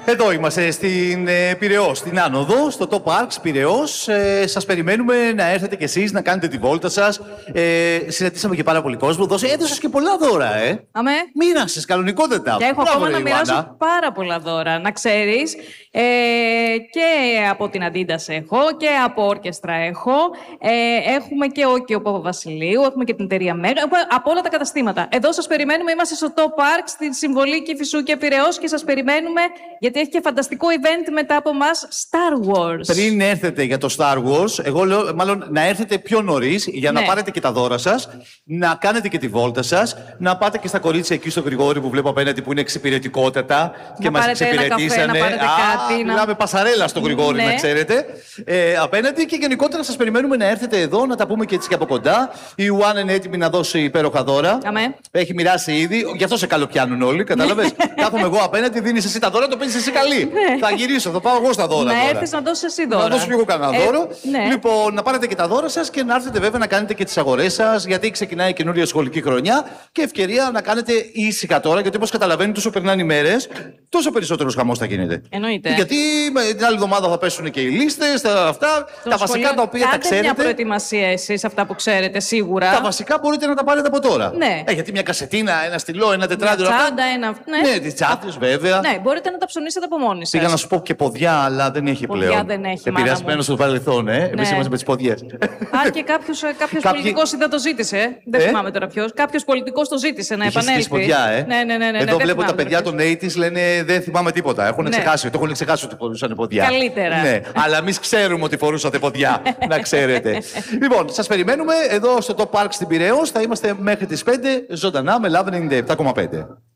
Εδώ είμαστε στην Πειραιώς, στην Άνοδο, στο Top Arcs Πειραιώς. Σας περιμένουμε να έρθετε κι εσείς να κάνετε τη βόλτα σας. Συναντήσαμε και πάρα πολύ κόσμο. Έδωσες και πολλά δώρα, Αμέ. Μοίρασες κανονικότατα. Και έχω ακόμα να μοιράσω πάρα πολλά δώρα, να ξέρεις. Και από την Αντίντας έχω και από όρκεστρα έχω. Έχουμε και όκιο Παπαβασιλείου, έχουμε και την εταιρεία Μέγα. Από όλα τα καταστήματα. Εδώ σας περιμένουμε, είμαστε στο Top Arcs, στη Συμβολή Κηφισού και Πειραιώς και σας περιμένουμε γιατί έχει και φανταστικό event μετά από εμάς, Star Wars. Πριν έρθετε για το Star Wars, εγώ λέω μάλλον να έρθετε πιο νωρίς για να πάρετε και τα δώρα σας, να κάνετε και τη βόλτα σας, να πάτε και στα κορίτσια εκεί στο Γρηγόρη που βλέπω απέναντι που είναι εξυπηρετικότατα και μας εξυπηρετήσανε. Να πάρετε κάτι. Μιλάμε πασαρέλα στο Γρηγόρη, να ξέρετε. Απέναντι και γενικότερα σας περιμένουμε να έρθετε εδώ, να τα πούμε και έτσι και από κοντά. Η One είναι έτοιμη να δώσει υπέροχα δώρα. Έχει μοιράσει ήδη, γι' αυτό σε καλοπιάνουν όλοι, κατάλαβες. Κάθομαι εγώ απέναντι, δίνεις εσύ τα δώρα, το παίρνεις εσύ καλή. Θα γυρίσω, θα πάω εγώ στα δώρα. Να έρθεις να δώσεις εσύ δώρα. Να δώσω και εγώ κανένα δώρο. Λοιπόν, να πάρετε και τα δώρα σας και να έρθετε βέβαια να κάνετε και τις αγορές σας, γιατί ξεκινάει η καινούρια σχολική χρονιά και ευκαιρία να κάνετε ήσυχα τώρα, γιατί όπως καταλαβαίνετε, όσο περνάνε οι μέρες, τόσο περισσότερος χαμός θα γίνεται. Εννοείται. Γιατί την άλλη εβδομάδα θα πέσουν και οι λίστες, αυτά. Τα βασικά τα οποία τα ξέρετε. Κάντε μια προετοιμασία εσείς, αυτά που ξέρετε σίγουρα. Τα βασικά μπορείτε να τα πάρετε από τώρα. Ναι. Γιατί μια κασετίνα, ένα στυλό, ένα τετράδιο. Μια τσάντα, ένα. Ναι, τις τσάντες βέβαια. Ναι, μπορείτε να τα ψωνίσετε από μόνοι σας. Πήγα να σου πω και ποδιά, αλλά δεν έχει ποδιά πλέον. Δεν έχει. Επηρεασμένο στο παρελθόν, Εμείς είμαστε με τις ποδιές. Αν και κάποιος πολιτικός δεν το ζήτησε. Δεν θυμάμαι τώρα ποιος. Κάποιος πολιτικός το ζήτησε να επανέλθει. Ποδιά, Ναι. Εδώ βλέπω τα παιδιά των 80's λένε δεν θυμάμαι τίποτα. Έχουν ξεχάσει. Το έχουν ξεχάσει ότι φορούσαν ποδιά. Καλύτερα. Ναι, αλλά εμείς ξέρουμε ότι φορούσατε ποδιά. Να ξέρετε. Λοιπόν, σας περιμένουμε εδώ στο Top Park στην Πειραιώς. Θα είμαστε μέχρι τις 5 ζωντανά με Love 97,5.